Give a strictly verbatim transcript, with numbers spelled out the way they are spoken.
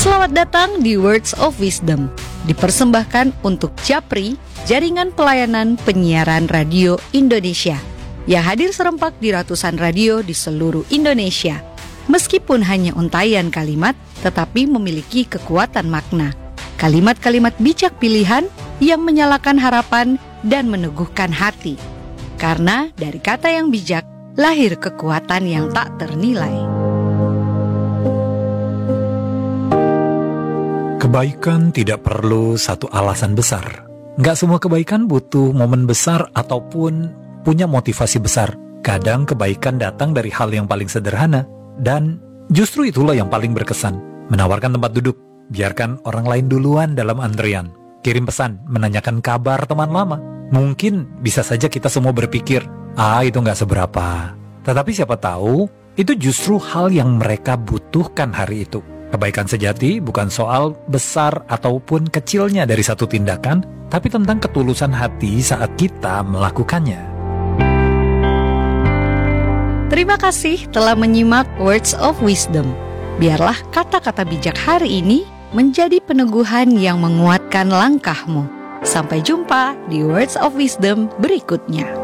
Selamat datang di Words of Wisdom, dipersembahkan untuk Japri, Jaringan Pelayanan Penyiaran Radio Indonesia, yang hadir serempak di ratusan radio di seluruh Indonesia. Meskipun hanya untaian kalimat, tetapi memiliki kekuatan makna. Kalimat-kalimat bijak pilihan yang menyalakan harapan dan meneguhkan hati. Karena dari kata yang bijak, lahir kekuatan yang tak ternilai. Kebaikan tidak perlu satu alasan besar. Nggak semua kebaikan butuh momen besar ataupun punya motivasi besar. Kadang kebaikan datang dari hal yang paling sederhana. Dan justru itulah yang paling berkesan. Menawarkan tempat duduk. Biarkan orang lain duluan dalam antrian. Kirim pesan, menanyakan kabar teman lama. Mungkin bisa saja kita semua berpikir, ah itu nggak seberapa. Tetapi siapa tahu, itu justru hal yang mereka butuhkan hari itu. Kebaikan sejati bukan soal besar ataupun kecilnya dari satu tindakan, tapi tentang ketulusan hati saat kita melakukannya. Terima kasih telah menyimak Words of Wisdom. Biarlah kata-kata bijak hari ini menjadi peneguhan yang menguatkan langkahmu. Sampai jumpa di Words of Wisdom berikutnya.